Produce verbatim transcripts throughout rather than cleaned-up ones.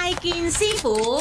拜見師傅。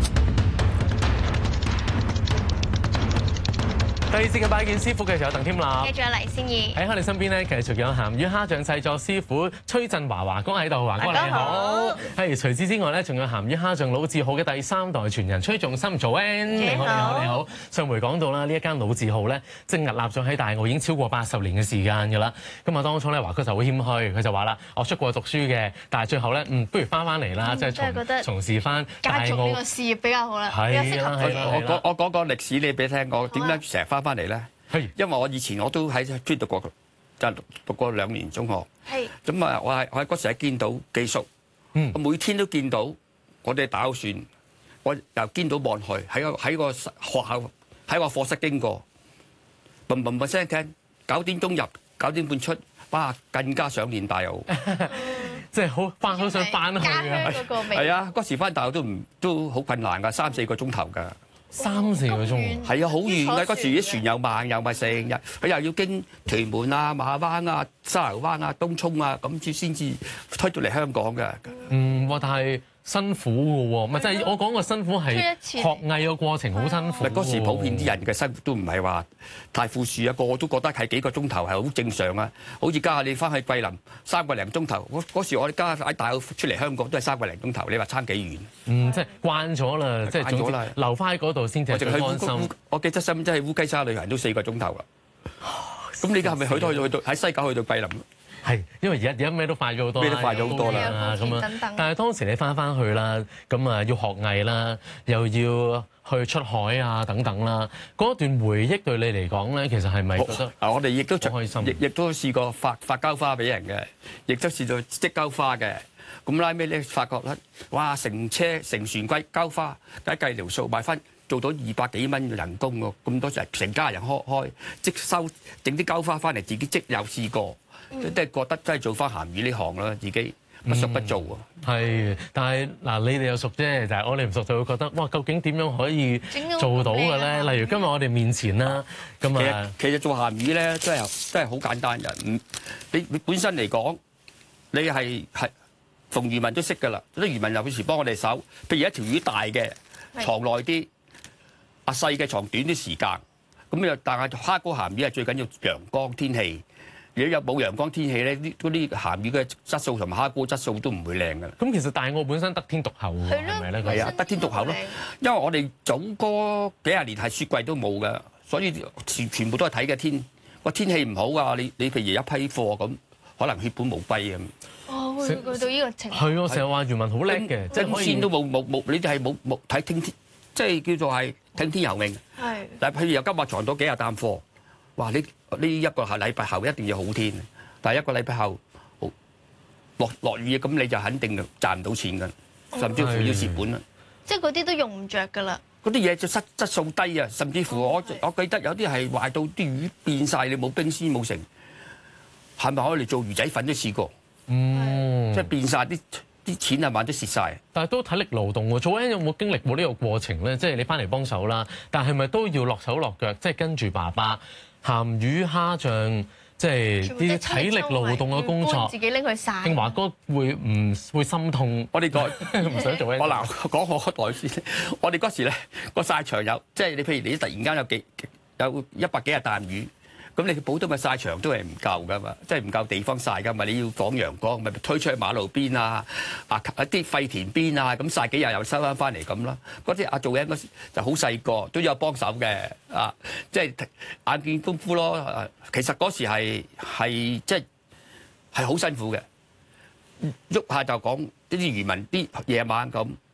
第二節嘅拜見師傅嘅時候，鄧添立， 繼續有黎先怡喺我哋身邊咧，繼續有鹹魚蝦醬製作師傅崔振華華哥喺度，華哥你好。係除此之外咧，仲有鹹魚蝦醬老字號嘅第三代傳人崔仲森早安，你好你好你好。上回講到啦，呢一間老字號咧，正屹立咗喺大澳已經超過八十年嘅時間㗎啦。咁啊，當初咧華哥就好謙虛，佢就話啦：我出過讀書嘅，但係最後咧，嗯，不如翻翻嚟啦，即係從從事翻家族呢個事業比較好啦，比較適合自己。 我講我講個歷史你俾你聽，我點解成日翻翻嚟咧？係，因為我以前我都喺專讀過，就係讀過兩年中學。係。咁啊，我係我喺嗰時喺堅島寄宿，嗯，我每天都見到我哋打好船，我由堅島望去，喺個喺個學校喺個課室經過，嘣嘣嘣聲聽，九點鐘入，九點半出，哇！更加想念大澳， 即係好翻好想翻去啊！ 係啊，嗰時翻大澳都唔都好困難㗎，三四個鐘頭㗎。 三四個鐘， 係啊，好遠嘅。嗰時啲船又慢，又咪成日，佢又要經屯門啊、馬灣啊、沙頭灣啊、東涌啊，咁先先至推到嚟香港嘅。 嗯，哇！但係辛苦嘅喎，唔係即係我講個辛苦係學藝嘅過程好辛苦。 嗰時普遍啲人嘅生活都唔係話太富庶啊，個個都覺得係幾個鐘頭係好正常啊。好似家下你翻去桂林三個零鐘頭，嗰嗰時我哋家喺大澳出嚟香港都係三個零鐘頭，你話差幾遠？嗯， 即係慣咗啦，即係總之留翻喺嗰度先至最安心。 我記得深圳係烏雞沙旅行都四個鐘頭啦。咁你而家係咪去到去到喺西九去到桂林？ 係，因為而家而家咩都快咗好多， 咩都快咗好多啦，咁樣。但係當時你翻翻去啦，咁啊要學藝啦，又要去出海啊等等啦，嗰段回憶對你嚟講咧，其實係咪覺得？ 啊，我哋亦都好開心， 亦亦都試過發發膠花俾人嘅，亦都試到織膠花嘅。咁拉尾咧發覺咧，哇！成車成船龜膠花，計計條數買翻做到二百幾蚊人工喎，咁多成成家人開開即收整啲膠花翻嚟自己織，有試過。都係覺得真係做翻鹹魚呢行啦，自己不熟不做喎。 係、嗯，但係嗱，你哋又熟啫，就係我哋唔熟就會覺得，哇，究竟點樣可以做到嘅咧？例如今日我哋面前啦，咁啊， 其實做鹹魚咧，真係真係好簡單嘅。唔，你你本身嚟講，你係係逢漁民都識㗎啦。啲漁民有時幫我哋手，譬如一條魚大嘅藏耐啲，啊細嘅藏短啲時間。咁又但係蝦膏鹹魚係最緊要陽光天氣。如果有冇陽光天氣咧，啲嗰啲鹹魚嘅質素同埋蝦膏質素都唔會靚㗎。 咁其實大澳本身得天獨厚㗎，係咪咧？ 係啊，得天獨厚咯。因為我哋早嗰幾廿年係雪櫃都冇㗎，所以全全部都係睇嘅天個天氣唔好啊！你你譬如一批貨咁，可能血本無歸咁。 哦，會去到呢個程度。 係我成日話漁民好叻嘅， 即係線都冇冇冇，你哋係冇冇睇聽天，即係叫做係聽天由命。係。但係譬如有今日藏到幾廿擔貨，哇！你呢一個係禮拜後一定要好天，但係一個禮拜後落落雨咁你就肯定賺唔到錢㗎，甚至乎要蝕本啦。 即係嗰啲都用唔着㗎啦。 嗰啲嘢就質質素低啊，甚至乎我我記得有啲係壞到啲魚變晒，你冇冰鮮冇成，係咪可以嚟做魚仔粉都試過？嗯，即係變晒啲啲錢啊，萬都蝕晒。 但係都體力勞動喎，做緊有冇經歷過呢個過程咧？即係你翻嚟幫手啦，但係咪都要落手落腳，即係跟住爸爸？鹹魚蝦醬，即係啲體力勞動嘅工作， 自己拎去曬。 定華哥會唔會心痛？ 我哋講唔想做。 我嗱講我嗰代先，我哋嗰時咧個曬場有，即係你譬如你突然間有幾有一百幾廿擔魚，咁你普通嘅曬場都係唔夠噶嘛，即係唔夠地方曬噶嘛，你要擋陽光，咪推出去馬路邊啊，啊一啲廢田邊啊，咁曬幾日又收翻翻嚟咁啦。嗰啲阿做嘢嗰時就好細個，都有幫手嘅，啊，即係眼見功夫咯。其實嗰時係係即係係好辛苦嘅，喐下就講呢啲漁民啲夜晚咁